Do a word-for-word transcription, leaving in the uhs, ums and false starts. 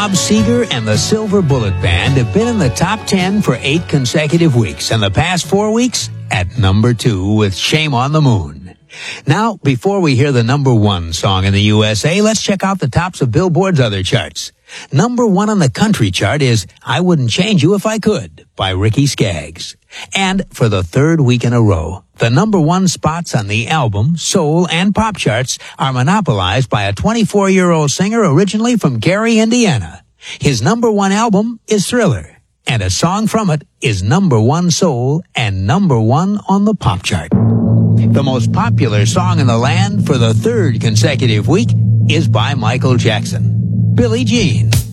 Bob Seger and the Silver Bullet Band have been in the top ten for eight consecutive weeks, and the past four weeks at number two with Shame on the Moon. Now, before we hear the number one song in the U S A, let's check out the tops of Billboard's other charts. Number one on the country chart is I Wouldn't Change You If I Could by Ricky Skaggs. And for the third week in a row, the number one spots on the album, soul, and pop charts are monopolized by a twenty-four-year-old singer originally from Gary, Indiana. His number one album is Thriller, and a song from it is number one soul and number one on the pop chart. The most popular song in the land for the third consecutive week is by Michael Jackson, Billie Jean.